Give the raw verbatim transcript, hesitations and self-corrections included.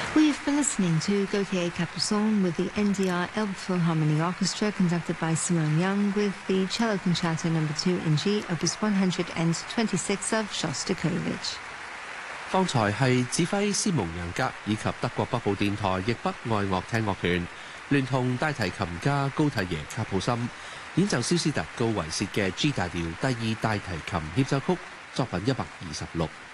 We've been listening to Gautier Capuçon with the N D R Elbphilharmonie Orchestra conducted by Simone Young with the Cello Concerto Number two in G, Opus one hundred twenty-six of Shostakovich。 方才係指揮斯蒙楊格以及德國北部電台譯北愛樂廳樂團，聯同大提琴家高蒂耶卡普森演奏蕭斯特高維薛嘅 G 大調第二大提琴協奏曲作品一百二十六。